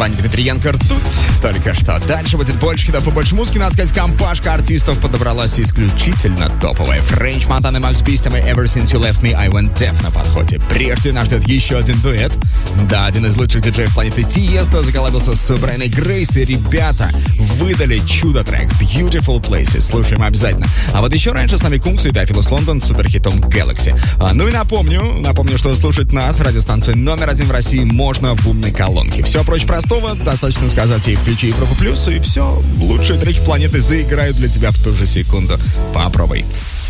Ваня Дмитриенко, «Ртуть». Только что. Дальше будет больше хитов и больше музыки. Надо сказать, компашка артистов подобралась исключительно топовая. Френч Монтана и Макс Би с темой Ever Since You Left Me, I Went Deaf на подходе. Прежде нас ждет еще один дуэт. Да, один из лучших диджеев планеты Тиесто заколлабился с Брайаной Грейс, и ребята выдали чудо-трек Beautiful Places. Слушаем обязательно. А вот еще раньше с нами Кункс и Дафилус Лондон с суперхитом Galaxy. Ну и напомню, что слушать нас, радиостанцию номер 1 в России, можно в умной колонке. Все проще простого, достаточно сказать ей «включи Европу плюс», и все. Лучшие треки планеты заиграют для тебя в ту же секунду. Попробуй.